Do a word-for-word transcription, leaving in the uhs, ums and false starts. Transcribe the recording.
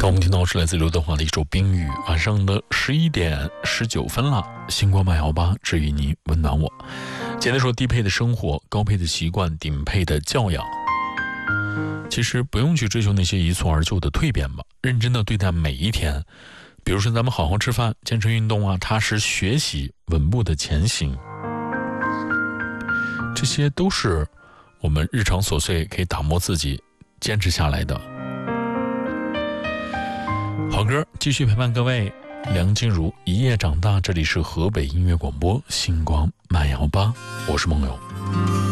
刚我们听到是来自刘德华的一首《冰雨》，晚上的十一点十九分了。星光慢摇吧，治愈你，温暖我。简单说，低配的生活，高配的习惯，顶配的教养。其实不用去追求那些一蹴而就的蜕变吧，认真的对待每一天。比如说咱们好好吃饭，健身运动啊，踏实学习，稳步的前行，这些都是我们日常琐碎可以打磨自己坚持下来的。好歌继续陪伴各位，梁静茹一夜长大，这里是河北音乐广播星光慢摇吧，我是梦游。